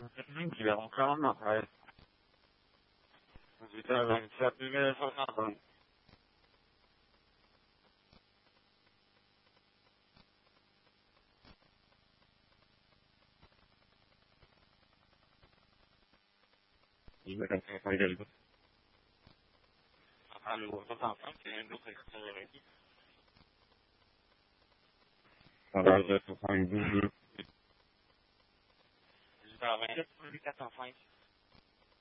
qui va rentrer en main, ouais. Putain, va me faire plus mal sur ça, quoi. Il va casser pas égal. Ah, le gros 65, c'est une autre expression de l'équipe. Ça va, je vais te prendre une bouche. Je vais arrêter pour le 405.